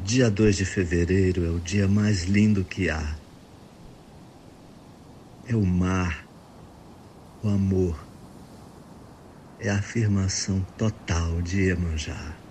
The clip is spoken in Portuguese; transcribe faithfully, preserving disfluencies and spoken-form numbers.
Dia dois de fevereiro é o dia mais lindo que há. É o mar, o amor, é a afirmação total de Iemanjá.